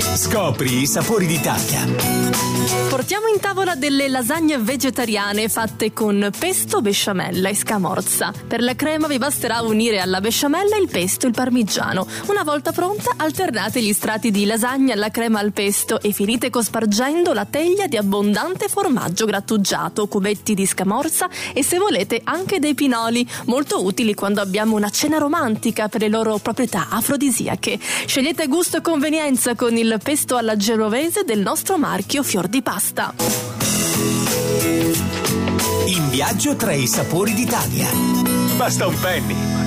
Scopri i sapori d'Italia. Portiamo in tavola delle lasagne vegetariane fatte con pesto, besciamella e scamorza. Per la crema vi basterà unire alla besciamella il pesto e il parmigiano. Una volta pronta, alternate gli strati di lasagna alla crema al pesto e finite cospargendo la teglia di abbondante formaggio grattugiato, cubetti di scamorza e, se volete, anche dei pinoli, molto utili quando abbiamo una cena romantica per le loro proprietà afrodisiache. Scegliete gusto e convenienza con il pesto alla genovese del nostro marchio Fior di Pasta. In viaggio tra i sapori d'Italia. Basta un penny.